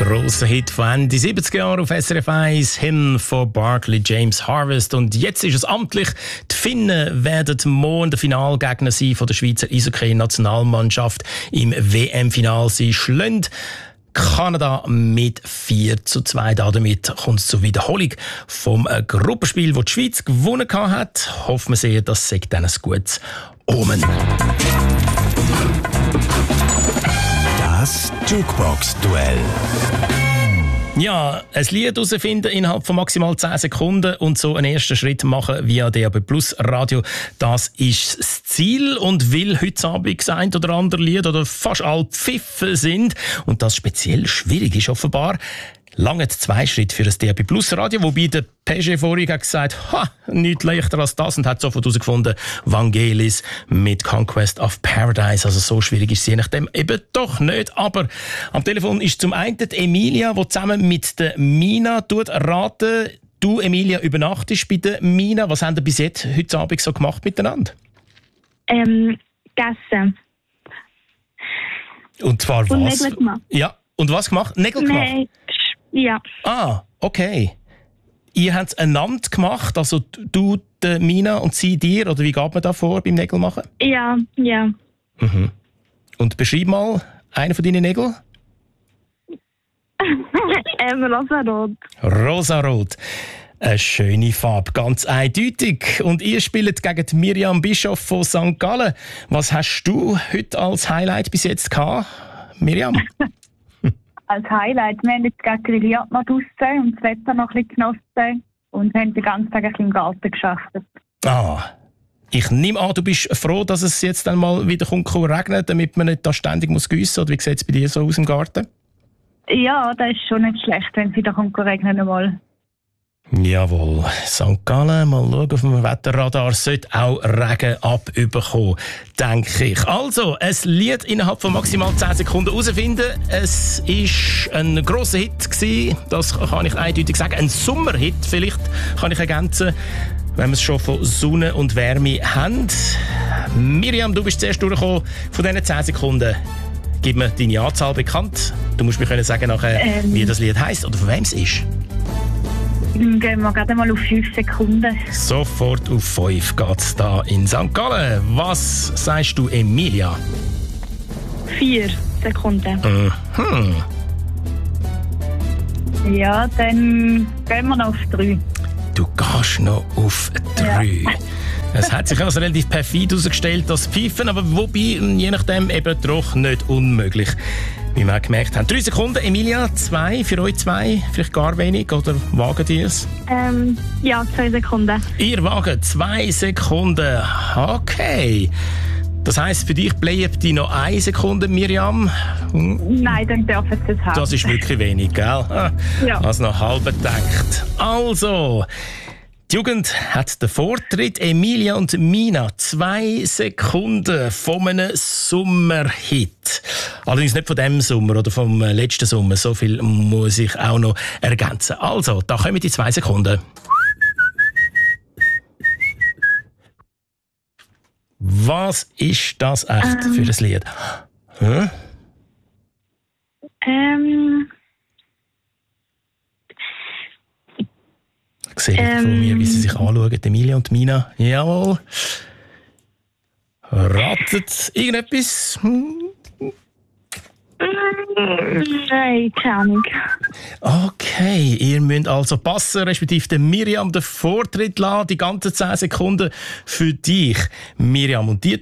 grosser Hit von Ende 70er Jahre auf SRF 1, Hymn von Barclay James Harvest. Und jetzt ist es amtlich. Die Finnen werden morgen der Finalgegner sein von der Schweizer Eishockey-Nationalmannschaft im WM-Final. Sie schlagen Kanada mit 4:2. Damit kommt es zur Wiederholung vom Gruppenspiel, das die Schweiz gewonnen hat. Hoffen wir sehr, das sei dann ein gutes Omen. Das Jukebox-Duell. Ja, ein Lied herausfinden innerhalb von maximal 10 Sekunden und so einen ersten Schritt machen via DAB+ Radio. Das ist das Ziel. Und weil heute Abend das ein oder andere Lied oder fast alle Pfiffen sind und das speziell schwierig ist offenbar, lange 2 Schritte für das DAB+ Radio, wobei der Peugeot vorhin hat gesagt, nichts leichter als das, und hat sofort herausgefunden, Vangelis mit Conquest of Paradise. Also so schwierig ist es je nachdem eben doch nicht. Aber am Telefon ist zum einen die Emilia, die zusammen mit der Mina raten. Du, Emilia, übernachtest bei der Mina. Was haben ihr bis jetzt heute Abend so gemacht miteinander? Gegessen. Und zwar und was? Nägel gemacht. Ja, und was gemacht? Nägel gemacht? Nein. Ja. Ah, okay. Ihr habt es einander gemacht, also du, die Mina und sie dir, oder wie geht man da vor beim Nägelmachen? Ja. Mhm. Und beschreib mal einen von deinen Nägeln. Rosarot. Rosarot. Eine schöne Farbe, ganz eindeutig. Und ihr spielt gegen die Miriam Bischof von St. Gallen. Was hast du heute als Highlight bis jetzt gehabt, Miriam? Als Highlight. Wir haben jetzt gerade grilliert noch draussen und das Wetter noch ein bisschen genossen und haben den ganzen Tag ein bisschen im Garten gearbeitet. Ah, ich nehme an, du bist froh, dass es jetzt dann mal wieder regnet, damit man nicht da ständig gießen muss. Oder wie sieht es bei dir so aus im Garten? Ja, das ist schon nicht schlecht, wenn es wieder regnen mal. Jawohl, St. Gallen, mal schauen auf dem Wetterradar, sollte auch Regen abbekommen, denke ich. Also, ein Lied innerhalb von maximal 10 Sekunden herausfinden. Es war ein grosser Hit gewesen, das kann ich eindeutig sagen. Ein Sommerhit, vielleicht kann ich ergänzen, wenn wir es schon von Sonne und Wärme haben. Miriam, du bist zuerst durchgekommen von diesen 10 Sekunden. Gib mir deine Anzahl bekannt. Du musst mir können sagen nachher, wie das Lied heisst oder von wem es ist. Dann gehen wir gerade mal auf 5 Sekunden. Sofort auf 5 geht es da in St. Gallen. Was sagst du, Emilia? 4 Sekunden. Mhm. Ja, dann gehen wir noch auf 3. Du gehst noch auf 3. Ja. Es hat sich also relativ perfid herausgestellt, das Pfeifen, aber wobei, je nachdem, eben doch nicht unmöglich. Wie wir gemerkt haben. 3 Sekunden, Emilia, 2 für euch 2, vielleicht gar wenig, oder wagen ihr es? Ja, 2 Sekunden. Ihr wagt 2 Sekunden, okay. Das heisst, für dich bleibt noch 1 Sekunde, Miriam? Nein, dann dürfen sie es haben. Das ist wirklich wenig, gell? Ja. Also noch halb gedacht. Also, die Jugend hat den Vortritt. Emilia und Mina, 2 Sekunden von einem Sommerhit. Allerdings nicht von dem Sommer oder vom letzten Sommer. So viel muss ich auch noch ergänzen. Also, da kommen die 2 Sekunden. Was ist das echt für ein Lied? Hm? Ich sehe von mir, wie sie sich anschauen, Emilia und Mina. Jawohl. Ratet irgendetwas? Nein, keine Ahnung. Okay, ihr müsst also passen, respektive der Miriam den Vortritt lassen, die ganzen 10 Sekunden für dich, Miriam. Und die